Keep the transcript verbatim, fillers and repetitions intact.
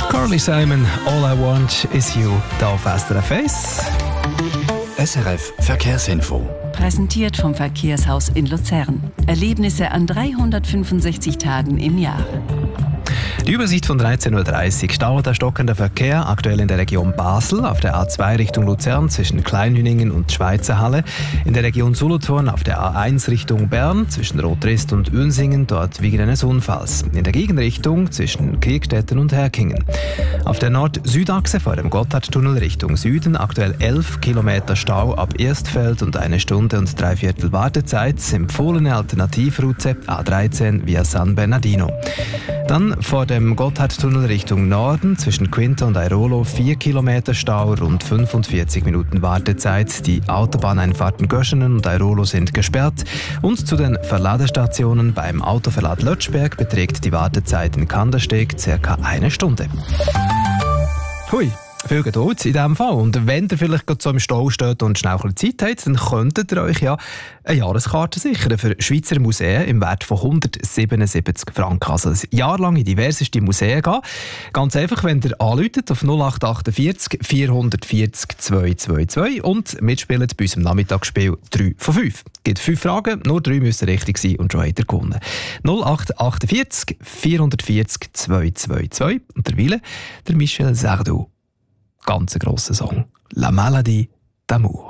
Carly Simon, All I Want Is You, da auf S R F eins. S R F Verkehrsinfo. Präsentiert vom Verkehrshaus in Luzern. Erlebnisse an dreihundertfünfundsechzig Tagen im Jahr. Die Übersicht von dreizehn Uhr dreißig. Dauernder stockender Verkehr, aktuell in der Region Basel, auf der A zwei Richtung Luzern zwischen Kleinhüningen und Schweizer Halle, in der Region Solothurn auf der A eins Richtung Bern zwischen Rotrist und Uensingen, dort wegen eines Unfalls, in der Gegenrichtung zwischen Kirkstetten und Herkingen. Auf der Nord-Süd-Achse vor dem Gotthardtunnel Richtung Süden aktuell elf Kilometer Stau ab Erstfeld und eine Stunde und drei Viertel Wartezeit, empfohlene Alternativroute A dreizehn via San Bernardino. Dann vor dem Gotthardtunnel Richtung Norden zwischen Quinta und Airolo vier Kilometer Stau, rund fünfundvierzig Minuten Wartezeit. Die Autobahneinfahrten Göschenen und Airolo sind gesperrt. Und zu den Verladestationen beim Autoverlad Lötschberg beträgt die Wartezeit in Kandersteg ca. eine Stunde. Hui. Viel Geduld in diesem Fall. Und wenn ihr vielleicht gerade so im Stau steht und schnell ein bisschen Zeit habt, dann könntet ihr euch ja eine Jahreskarte sichern für Schweizer Museen im Wert von hundertsiebenundsiebzig Franken. Also ein Jahr lang in diverseste Museen gehen. Ganz einfach, wenn ihr anruft auf null acht achtundvierzig vierhundertvierzig zweihundertzweiundzwanzig und mitspielt bei unserem Nachmittagsspiel drei von fünf. Es gibt fünf Fragen, nur drei müssen richtig sein und schon habt ihr gewonnen. null acht achtundvierzig vierhundertvierzig zweihundertzweiundzwanzig und der Wille, der Michel Sardou. Ganz ein grosser Song. La Maladie d'amour.